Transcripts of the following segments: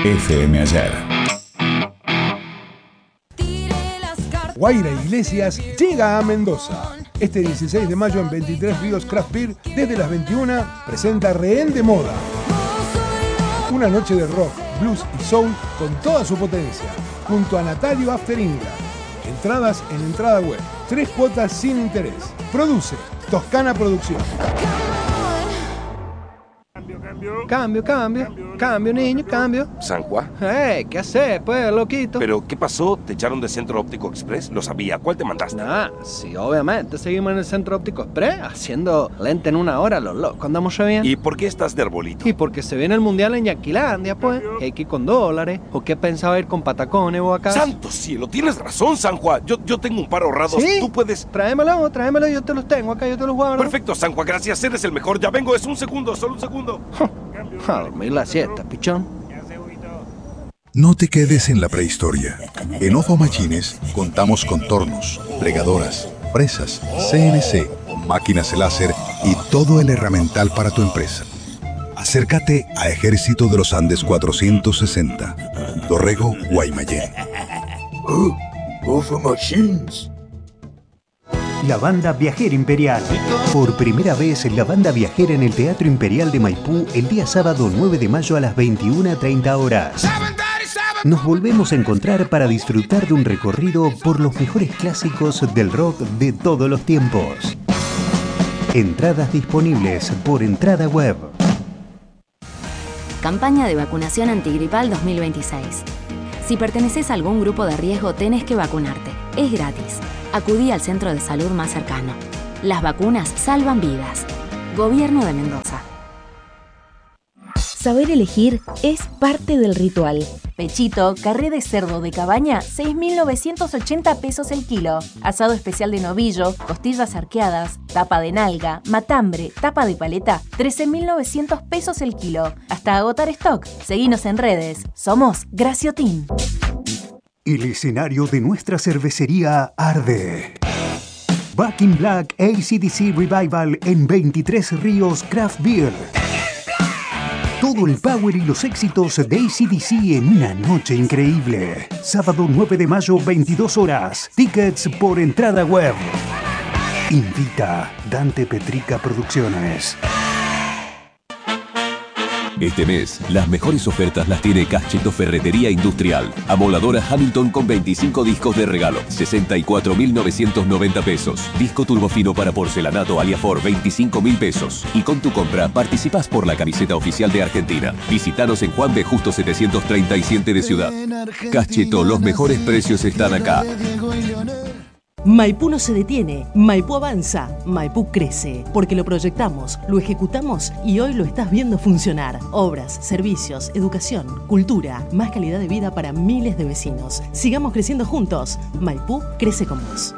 FM Ayer. Guaira Iglesias llega a Mendoza. Este 16 de mayo en 23 Ríos Craft Beer, desde las 21, presenta Rehén de Moda. Una noche de rock, blues y soul con toda su potencia, junto a Natalio After England. Entradas en Entrada Web. 3 cuotas sin interés. Produce Toscana Producción. Cambio, niño, cambio. ¿San Juan? ¿Qué haces, pues, loquito? ¿Pero qué pasó? ¿Te echaron de Centro Óptico Express? Lo sabía. ¿Cuál te mandaste? Sí, obviamente. Seguimos en el Centro Óptico Express haciendo lente en 1 hora, los locos. Andamos re bien. ¿Y por qué estás de arbolito? Y porque se viene el Mundial en Yaquilandia, pues. Y hay que ir con dólares. ¿O qué pensaba ir con patacones o acá? ¡Santo cielo! Tienes razón, San Juan. Yo tengo un par ahorrados. ¿Sí? Tú puedes... Tráemelo. Yo te los tengo acá, yo te los guardo. Perfecto, San Juan. Gracias. Eres el mejor. Ya vengo. Es un segundo. Solo un segundo. A dormir la siesta, pichón. No te quedes en la prehistoria. En Ojo Machines contamos con tornos, plegadoras, presas, CNC, máquinas láser y todo el herramental para tu empresa. Acércate a Ejército de los Andes 460, Dorrego, Guaymallén. Ojo Machines. La Banda Viajera Imperial. Por primera vez, la Banda Viajera en el Teatro Imperial de Maipú el día sábado 9 de mayo a las 21:30 horas. Nos volvemos a encontrar para disfrutar de un recorrido por los mejores clásicos del rock de todos los tiempos. Entradas disponibles por Entrada Web. Campaña de vacunación antigripal 2026. Si perteneces a algún grupo de riesgo, tenés que vacunarte. Es gratis. Acudí al centro de salud más cercano. Las vacunas salvan vidas. Gobierno de Mendoza. Saber elegir es parte del ritual. Pechito, carré de cerdo de cabaña, 6.980 pesos el kilo. Asado especial de novillo, costillas arqueadas, tapa de nalga, matambre, tapa de paleta, 13.900 pesos el kilo. Hasta agotar stock. Seguinos en redes. Somos Graciotín. El escenario de nuestra cervecería arde. Back in Black AC/DC Revival en 23 Ríos Craft Beer. Todo el power y los éxitos de AC/DC en una noche increíble. Sábado 9 de mayo, 22 horas. Tickets por Entrada Web. Invita Dante Petrica Producciones. Este mes, las mejores ofertas las tiene Cacheto Ferretería Industrial. Amoladora Hamilton con 25 discos de regalo, 64.990 pesos. Disco turbofino para porcelanato Aliafor, 25.000 pesos. Y con tu compra participás por la camiseta oficial de Argentina. Visítanos en Juan B. Justo 737 de Ciudad. Cacheto, los mejores precios están acá. Maipú no se detiene, Maipú avanza, Maipú crece, porque lo proyectamos, lo ejecutamos y hoy lo estás viendo funcionar. Obras, servicios, educación, cultura, más calidad de vida para miles de vecinos. Sigamos creciendo juntos. Maipú crece con vos.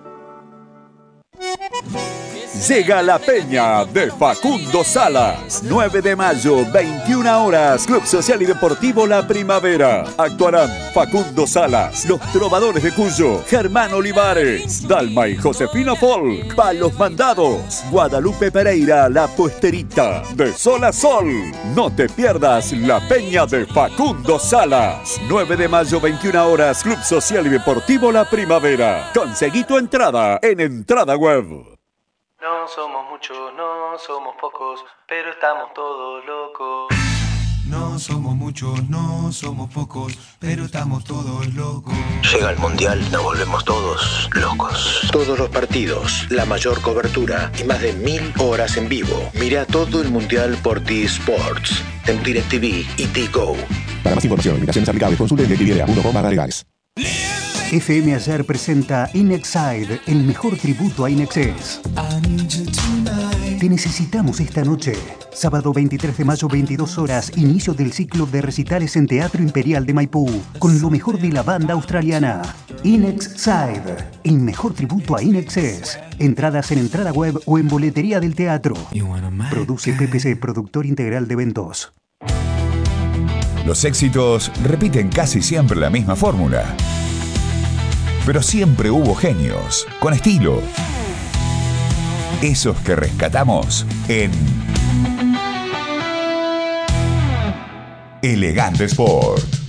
Llega la Peña de Facundo Salas. 9 de mayo, 21 horas. Club Social y Deportivo La Primavera. Actuarán Facundo Salas, Los Trovadores de Cuyo, Germán Olivares, Dalma y Josefina Folk, Palos Mandados, Guadalupe Pereira, La Puesterita. De Sol a Sol. No te pierdas la Peña de Facundo Salas. 9 de mayo, 21 horas. Club Social y Deportivo La Primavera. Conseguí tu entrada en Entrada Web. No somos muchos, no somos pocos, pero estamos todos locos. No somos muchos, no somos pocos, pero estamos todos locos. Llega el Mundial, nos volvemos todos locos. Todos los partidos, la mayor cobertura y más de 1000 horas en vivo. Mira todo el Mundial por T-Sports, en DirecTV y T-Go. Para más información, limitaciones aplicables, consulte en DirecTV.com/legales. FM Ayer presenta Inexide, el mejor tributo a Inexcess. Te necesitamos esta noche. Sábado 23 de mayo, 22 horas, inicio del ciclo de recitales en Teatro Imperial de Maipú, con lo mejor de la banda australiana. Inexide, el mejor tributo a Inexcess. Entradas en Entrada Web o en boletería del teatro. Produce PPC, productor integral de eventos. Los éxitos repiten casi siempre la misma fórmula. Pero siempre hubo genios, con estilo. Esos que rescatamos en Elegante Sport.